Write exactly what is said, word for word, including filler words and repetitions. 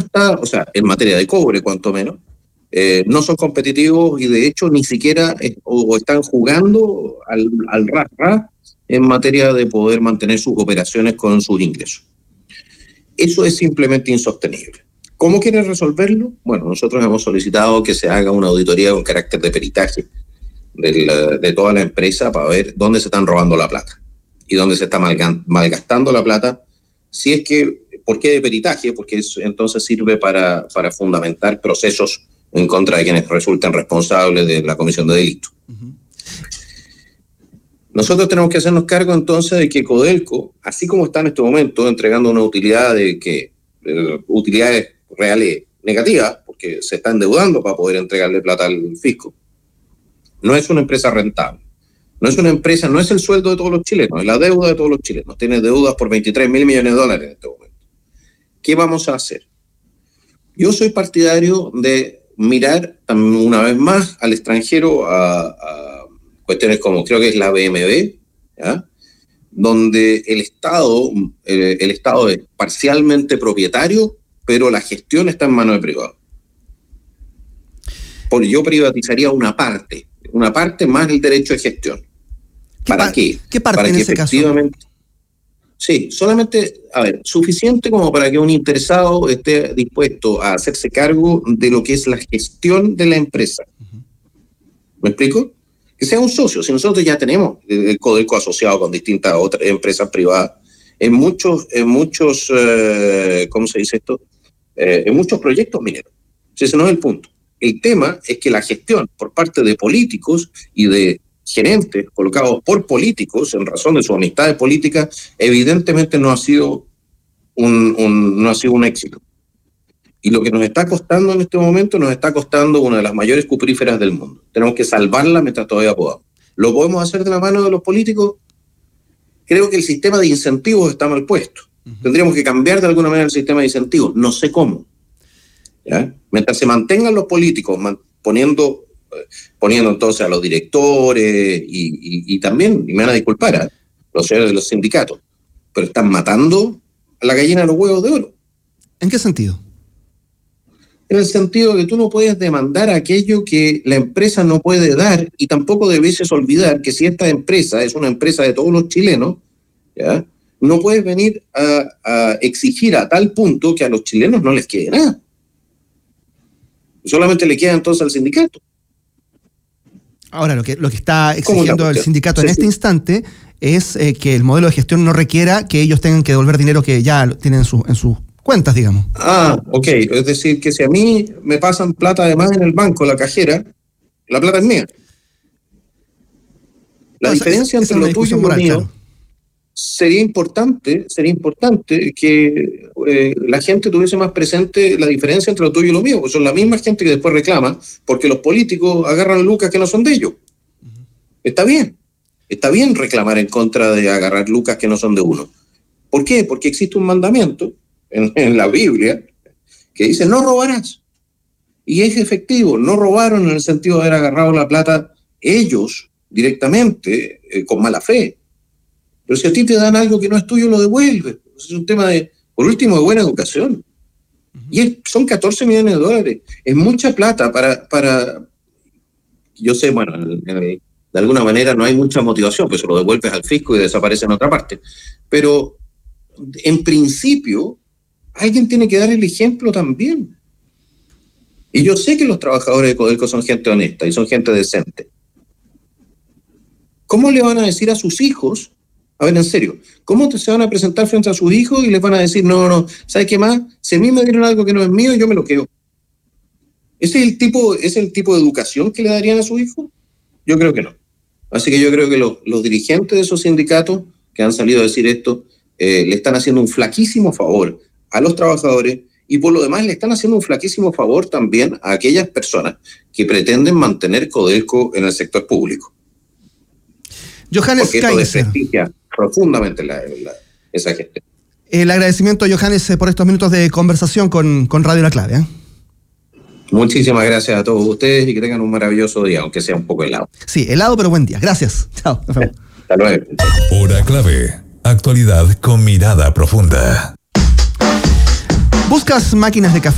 está, o sea, en materia de cobre, cuanto menos, eh, no son competitivos y de hecho ni siquiera eh, o, o están jugando al, al ras-ras en materia de poder mantener sus operaciones con sus ingresos. Eso es simplemente insostenible. ¿Cómo quieren resolverlo? Bueno, nosotros hemos solicitado que se haga una auditoría con carácter de peritaje de, la, de toda la empresa para ver dónde se están robando la plata y dónde se está malgastando la plata. Si es que, ¿por qué de peritaje? Porque eso entonces sirve para, para fundamentar procesos en contra de quienes resulten responsables de la comisión de delitos. Uh-huh. Nosotros tenemos que hacernos cargo entonces de que Codelco, así como está en este momento entregando una utilidad de que eh, utilidades reales negativas, porque se está endeudando para poder entregarle plata al fisco, no es una empresa rentable. No es una empresa, no es el sueldo de todos los chilenos, es la deuda de todos los chilenos. Tiene deudas por veintitrés mil millones de dólares en este momento. ¿Qué vamos a hacer? Yo soy partidario de mirar una vez más al extranjero a, a cuestiones como, creo que es la B M W, ¿ya? Donde el Estado, eh, el Estado es parcialmente propietario, pero la gestión está en manos de privados. Porque yo privatizaría una parte, una parte más el derecho de gestión. ¿Qué ¿Para qué? ¿Qué parte para en que ese efectivamente, caso? Sí, solamente, a ver, suficiente como para que un interesado esté dispuesto a hacerse cargo de lo que es la gestión de la empresa. Uh-huh. ¿Me explico? Que sea un socio. Si nosotros ya tenemos el Codelco asociado con distintas otras empresas privadas, en muchos, en muchos, eh, ¿cómo se dice esto? Eh, en muchos proyectos mineros. Si ese no es el punto. El tema es que la gestión por parte de políticos y de gerentes colocados por políticos en razón de sus amistades políticas, evidentemente no ha sido un, un, no ha sido un éxito. Y lo que nos está costando en este momento, nos está costando una de las mayores cupríferas del mundo. Tenemos que salvarla mientras todavía podamos. ¿Lo podemos hacer de la mano de los políticos? Creo que el sistema de incentivos está mal puesto. Uh-huh. Tendríamos que cambiar de alguna manera el sistema de incentivos. No sé cómo. ¿Ya? Mientras se mantengan los políticos man, poniendo, poniendo entonces a los directores y, y, y también, y me van a disculpar, ¿eh? los señores de los sindicatos, pero están matando a la gallina de los huevos de oro. ¿En qué sentido? En el sentido de que tú no puedes demandar aquello que la empresa no puede dar y tampoco debes olvidar que si esta empresa es una empresa de todos los chilenos, ¿ya? No puedes venir a, a exigir a tal punto que a los chilenos no les quede nada. Solamente le queda entonces al sindicato. Ahora, lo que, lo que está exigiendo el sindicato sí, en este sí. instante es eh, que el modelo de gestión no requiera que ellos tengan que devolver dinero que ya tienen en sus en sus cuentas, digamos. Ah, ok. Es decir, que si a mí me pasan plata además en el banco, la cajera, la plata es mía. La no, diferencia esa, entre esa lo tuyo y lo mío claro. sería importante, sería importante que eh, la gente tuviese más presente la diferencia entre lo tuyo y lo mío, porque son la misma gente que después reclama porque los políticos agarran lucas que no son de ellos. Uh-huh. Está bien, está bien reclamar en contra de agarrar lucas que no son de uno. ¿Por qué? Porque existe un mandamiento en, en la Biblia que dice no robarás. Y es efectivo, no robaron en el sentido de haber agarrado la plata ellos directamente eh, con mala fe. Pero si a ti te dan algo que no es tuyo, lo devuelves. Es un tema de, por último, de buena educación. Uh-huh. Y es, son catorce millones de dólares. Es mucha plata para, para yo sé, bueno, de alguna manera no hay mucha motivación, pues se lo devuelves al fisco y desaparece en otra parte. Pero en principio, alguien tiene que dar el ejemplo también. Y yo sé que los trabajadores de Codelco son gente honesta y son gente decente. ¿Cómo le van a decir a sus hijos? A ver, en serio, ¿cómo se van a presentar frente a sus hijos y les van a decir, no, no, ¿sabes qué más? Si a mí me dieron algo que no es mío, yo me lo quedo. ¿Ese es el tipo, ¿ese es el tipo de educación que le darían a sus hijos? Yo creo que no. Así que yo creo que los, los dirigentes de esos sindicatos que han salido a decir esto, eh, le están haciendo un flaquísimo favor a los trabajadores y por lo demás le están haciendo un flaquísimo favor también a aquellas personas que pretenden mantener Codelco en el sector público. Johannes Kaiser. Profundamente la, la, esa gestión. El agradecimiento a Johannes por estos minutos de conversación con, con Radio La Clave. ¿eh? Muchísimas gracias a todos ustedes y que tengan un maravilloso día, aunque sea un poco helado. Sí, helado, pero buen día. Gracias. Chao. Hasta luego. Hora Clave. Actualidad con mirada profunda. ¿Buscas máquinas de café